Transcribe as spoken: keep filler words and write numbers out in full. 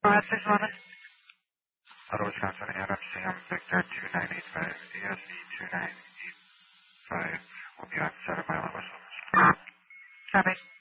ahead, six eleven. Auto Wisconsin, A M C M Victor two nine eight five, A S E two nine eight five. We'll be on seven mile and whistle. Copy.